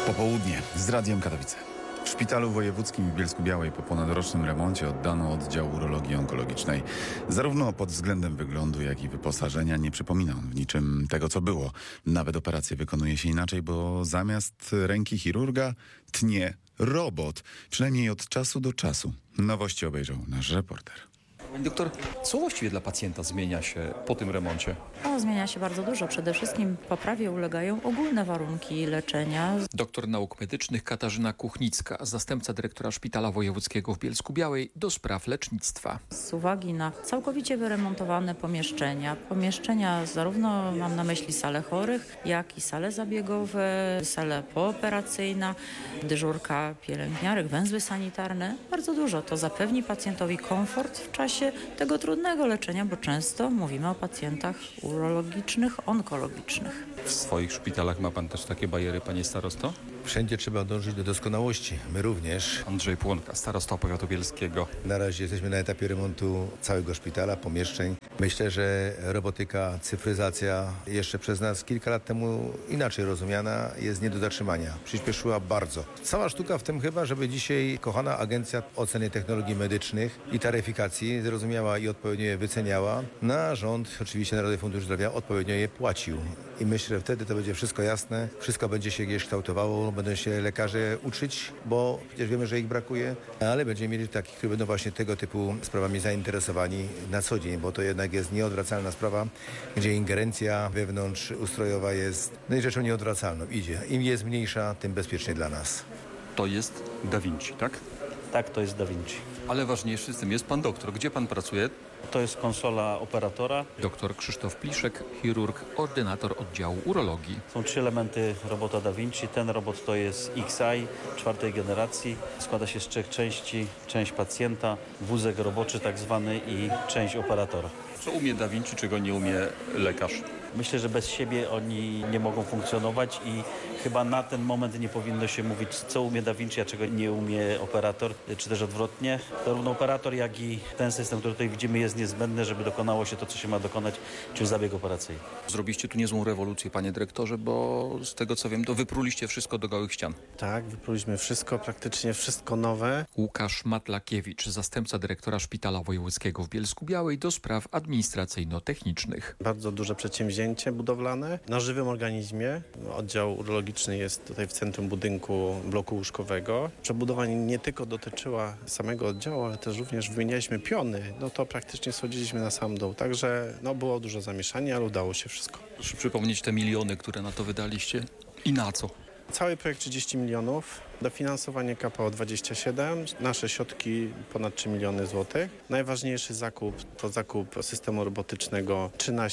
Popołudnie z Radiem Katowice. W Szpitalu Wojewódzkim w Bielsku-Białej po ponadrocznym remoncie oddano oddział urologii onkologicznej. Zarówno pod względem wyglądu, jak i wyposażenia nie przypomina on w niczym tego, co było. Nawet operacje wykonuje się inaczej, bo zamiast ręki chirurga tnie robot. Przynajmniej od czasu do czasu. Nowości obejrzał nasz reporter. Pani doktor, co właściwie dla pacjenta zmienia się po tym remoncie? Zmienia się bardzo dużo. Przede wszystkim poprawie ulegają ogólne warunki leczenia. Doktor nauk medycznych Katarzyna Kuchnicka, zastępca dyrektora Szpitala Wojewódzkiego w Bielsku-Białej do spraw lecznictwa. Z uwagi na całkowicie wyremontowane pomieszczenia zarówno mam na myśli sale chorych, jak i sale zabiegowe, sale pooperacyjna, dyżurka pielęgniarek, węzły sanitarne. Bardzo dużo. To zapewni pacjentowi komfort w czasie tego trudnego leczenia, bo często mówimy o pacjentach urologicznych, onkologicznych. W swoich szpitalach ma pan też takie bariery, panie starosto? Wszędzie trzeba dążyć do doskonałości. My również. Andrzej Płonka, starosta powiatu bielskiego. Na razie jesteśmy na etapie remontu całego szpitala, pomieszczeń. Myślę, że robotyka, cyfryzacja jeszcze przez nas kilka lat temu inaczej rozumiana jest nie do zatrzymania. Przyspieszyła bardzo. Cała sztuka w tym chyba, żeby dzisiaj kochana Agencja Oceny Technologii Medycznych i Taryfikacji zrozumiała i odpowiednio je wyceniała. Na rząd, oczywiście Narodowy Fundusz Zdrowia odpowiednio je płacił. I myślę, że wtedy to będzie wszystko jasne, wszystko będzie się gdzieś kształtowało, będą się lekarze uczyć, bo przecież wiemy, że ich brakuje, ale będziemy mieli takich, którzy będą właśnie tego typu sprawami zainteresowani na co dzień, bo to jednak jest nieodwracalna sprawa, gdzie ingerencja wewnątrzustrojowa jest rzeczą nieodwracalną. Idzie. Im jest mniejsza, tym bezpieczniej dla nas. To jest Da Vinci, tak? Tak, to jest Da Vinci. Ale ważniejszy z tym jest pan doktor. Gdzie pan pracuje? To jest konsola operatora. Doktor Krzysztof Pliszek, chirurg, ordynator oddziału urologii. Są 3 elementy robota Da Vinci. Ten robot to jest XI 4. generacji. Składa się z 3 części. Część pacjenta, wózek roboczy tak zwany i część operatora. Co umie Da Vinci, czego nie umie lekarz? Myślę, że bez siebie oni nie mogą funkcjonować i chyba na ten moment nie powinno się mówić, co umie Da Vinci, a czego nie umie operator, czy też odwrotnie. Zarówno operator, jak i ten system, który tutaj widzimy, jest niezbędny, żeby dokonało się to, co się ma dokonać, czyli zabieg operacyjny. Zrobiliście tu niezłą rewolucję, panie dyrektorze, bo z tego co wiem, to wypruliście wszystko do gołych ścian. Tak, wypróliśmy wszystko, praktycznie wszystko nowe. Łukasz Matlakiewicz, zastępca dyrektora Szpitala Wojewódzkiego w Bielsku-Białej do spraw administracyjno-technicznych. Bardzo duże przedsięwzięcie budowlane na żywym organizmie. Oddział urologiczny jest tutaj w centrum budynku bloku łóżkowego. Przebudowa nie tylko dotyczyła samego oddziału, ale też również wymienialiśmy piony. No to praktycznie schodziliśmy na sam dół. Także było dużo zamieszania, ale udało się wszystko. Proszę przypomnieć te miliony, które na to wydaliście i na co? Cały projekt 30 milionów, dofinansowanie KPO 27, nasze środki ponad 3 miliony złotych. Najważniejszy zakup to zakup systemu robotycznego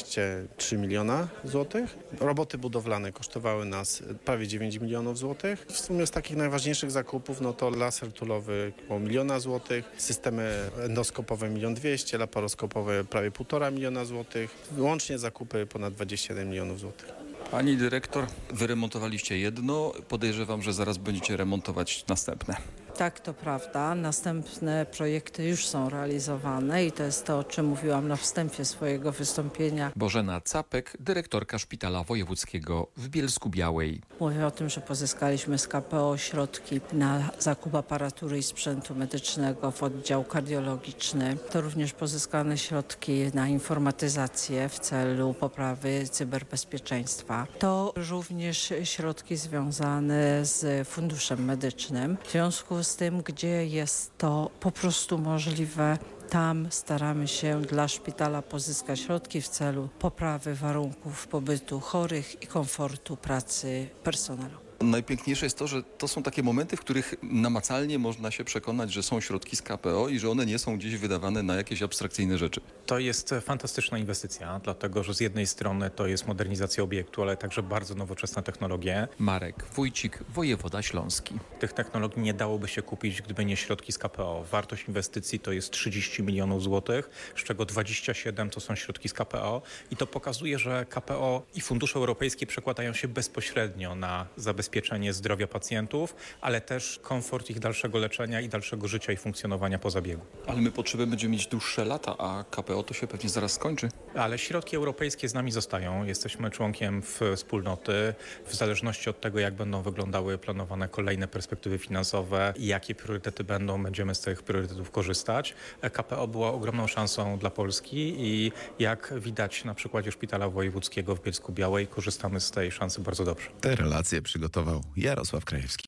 13,3 miliona złotych. Roboty budowlane kosztowały nas prawie 9 milionów złotych. W sumie z takich najważniejszych zakupów to laser tulowy około 1 miliona złotych, systemy endoskopowe 1 200 000, laparoskopowe prawie 1,5 miliona złotych. Łącznie zakupy ponad 21 milionów złotych. Pani dyrektor, wyremontowaliście jedno, podejrzewam, że zaraz będziecie remontować następne. Tak, to prawda. Następne projekty już są realizowane i to jest to, o czym mówiłam na wstępie swojego wystąpienia. Bożena Capek, dyrektorka Szpitala Wojewódzkiego w Bielsku-Białej. Mówię o tym, że pozyskaliśmy z KPO środki na zakup aparatury i sprzętu medycznego w oddział kardiologiczny. To również pozyskane środki na informatyzację w celu poprawy cyberbezpieczeństwa. To również środki związane z funduszem medycznym. W związku z tym, gdzie jest to po prostu możliwe, tam staramy się dla szpitala pozyskać środki w celu poprawy warunków pobytu chorych i komfortu pracy personelu. Najpiękniejsze jest to, że to są takie momenty, w których namacalnie można się przekonać, że są środki z KPO i że one nie są gdzieś wydawane na jakieś abstrakcyjne rzeczy. To jest fantastyczna inwestycja, dlatego że z jednej strony to jest modernizacja obiektu, ale także bardzo nowoczesne technologie. Marek Wójcik, wojewoda śląski. Tych technologii nie dałoby się kupić, gdyby nie środki z KPO. Wartość inwestycji to jest 30 milionów złotych, z czego 27 to są środki z KPO i to pokazuje, że KPO i fundusze europejskie przekładają się bezpośrednio na zabezpieczenie zdrowia pacjentów, ale też komfort ich dalszego leczenia i dalszego życia i funkcjonowania po zabiegu. Ale my potrzeby będziemy mieć dłuższe lata, a KPO to się pewnie zaraz skończy. Ale środki europejskie z nami zostają. Jesteśmy członkiem wspólnoty. W zależności od tego, jak będą wyglądały planowane kolejne perspektywy finansowe i jakie priorytety będziemy z tych priorytetów korzystać. KPO była ogromną szansą dla Polski i jak widać na przykładzie Szpitala Wojewódzkiego w Bielsku-Białej, korzystamy z tej szansy bardzo dobrze. Te relacje przygotował Jarosław Krajewski.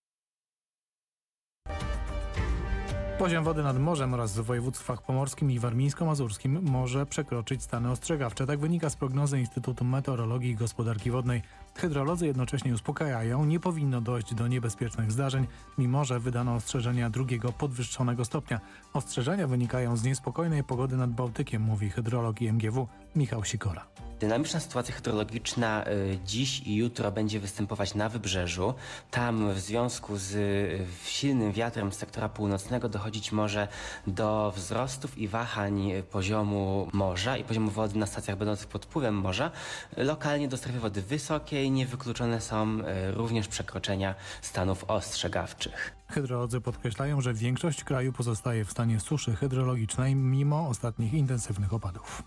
Poziom wody nad morzem oraz w województwach pomorskim i warmińsko-mazurskim może przekroczyć stany ostrzegawcze. Tak wynika z prognozy Instytutu Meteorologii i Gospodarki Wodnej. Hydrolodzy jednocześnie uspokajają, nie powinno dojść do niebezpiecznych zdarzeń, mimo że wydano ostrzeżenia drugiego podwyższonego stopnia. Ostrzeżenia wynikają z niespokojnej pogody nad Bałtykiem, mówi hydrolog IMGW Michał Sikora. Dynamiczna sytuacja hydrologiczna dziś i jutro będzie występować na wybrzeżu. Tam w związku z silnym wiatrem z sektora północnego dochodzić może do wzrostów i wahań poziomu morza i poziomu wody na stacjach będących pod wpływem morza. Lokalnie do strefy wody wysokiej niewykluczone są również przekroczenia stanów ostrzegawczych. Hydrolodzy podkreślają, że większość kraju pozostaje w stanie suszy hydrologicznej mimo ostatnich intensywnych opadów.